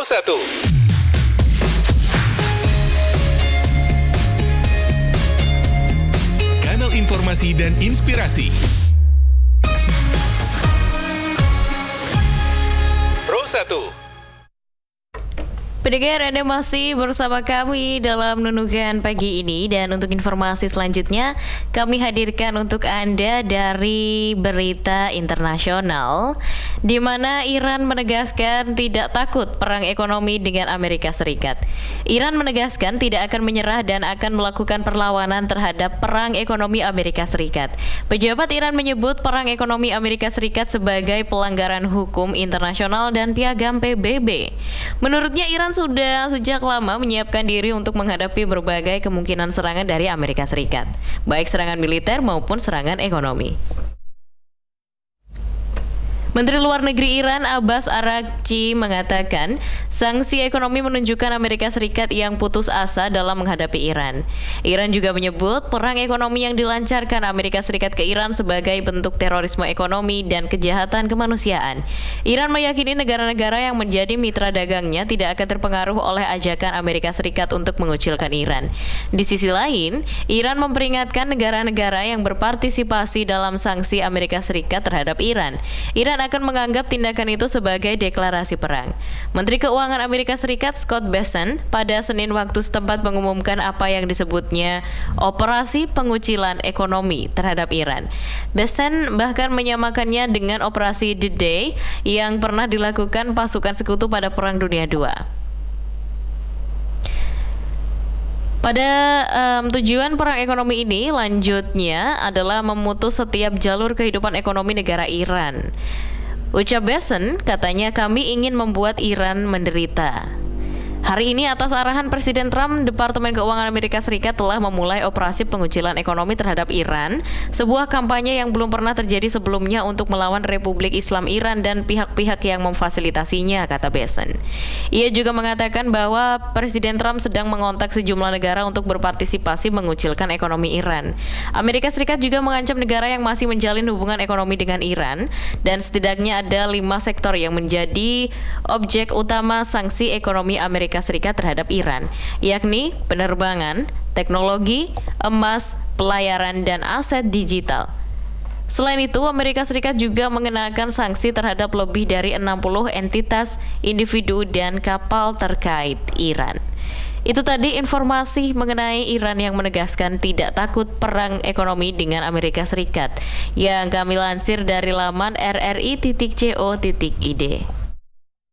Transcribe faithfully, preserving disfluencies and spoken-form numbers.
satu. Kanal informasi dan inspirasi. Pro satu. Pendengar, Anda masih bersama kami dalam Nunukan pagi ini, dan untuk informasi selanjutnya kami hadirkan untuk Anda dari berita internasional, di mana Iran menegaskan tidak takut perang ekonomi dengan Amerika Serikat. Iran menegaskan tidak akan menyerah dan akan melakukan perlawanan terhadap perang ekonomi Amerika Serikat. Pejabat Iran menyebut perang ekonomi Amerika Serikat sebagai pelanggaran hukum internasional dan piagam P B B. Menurutnya, Iran sudah sejak lama menyiapkan diri untuk menghadapi berbagai kemungkinan serangan dari Amerika Serikat, baik serangan militer maupun serangan ekonomi. Menteri Luar Negeri Iran Abbas Araghchi mengatakan sanksi ekonomi menunjukkan Amerika Serikat yang putus asa dalam menghadapi Iran. Iran juga menyebut perang ekonomi yang dilancarkan Amerika Serikat ke Iran sebagai bentuk terorisme ekonomi dan kejahatan kemanusiaan. Iran meyakini negara-negara yang menjadi mitra dagangnya tidak akan terpengaruh oleh ajakan Amerika Serikat untuk mengucilkan Iran. Di sisi lain, Iran memperingatkan negara-negara yang berpartisipasi dalam sanksi Amerika Serikat terhadap Iran. Iran akan menganggap tindakan itu sebagai deklarasi perang. Menteri Keuangan Amerika Serikat Scott Bessent pada Senin waktu setempat mengumumkan apa yang disebutnya operasi pengucilan ekonomi terhadap Iran. Bessent bahkan menyamakannya dengan operasi The Day yang pernah dilakukan pasukan sekutu pada Perang Dunia kedua. Pada um, tujuan perang ekonomi ini lanjutnya adalah memutus setiap jalur kehidupan ekonomi negara Iran. Ucap Bessent, katanya kami ingin membuat Iran menderita. Hari ini atas arahan Presiden Trump, Departemen Keuangan Amerika Serikat telah memulai operasi pengucilan ekonomi terhadap Iran, sebuah kampanye yang belum pernah terjadi sebelumnya untuk melawan Republik Islam Iran dan pihak-pihak yang memfasilitasinya, kata Bessent. Ia juga mengatakan bahwa Presiden Trump sedang mengontak sejumlah negara untuk berpartisipasi mengucilkan ekonomi Iran. Amerika Serikat juga mengancam negara yang masih menjalin hubungan ekonomi dengan Iran, dan setidaknya ada lima sektor yang menjadi objek utama sanksi ekonomi Amerika Serikat terhadap Iran, yakni penerbangan, teknologi, emas, pelayaran, dan aset digital. Selain itu, Amerika Serikat juga mengenakan sanksi terhadap lebih dari enam puluh entitas, individu, dan kapal terkait Iran. Itu tadi informasi mengenai Iran yang menegaskan tidak takut perang ekonomi dengan Amerika Serikat, yang kami lansir dari laman r r i titik co titik i d.